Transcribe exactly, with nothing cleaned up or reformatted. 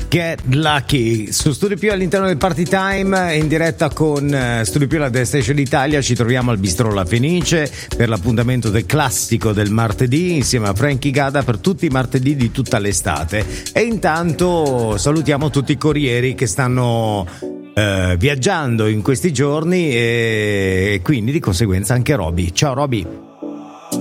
Get Lucky su Studio Più all'interno del Party Time, in diretta con Studio Più, la Destination Italia. Ci troviamo al Bistrò La Fenice per l'appuntamento del classico del martedì insieme a Frankie Gada per tutti i martedì di tutta l'estate. E intanto salutiamo tutti i corrieri che stanno eh, viaggiando in questi giorni e quindi di conseguenza anche Roby. Ciao Roby.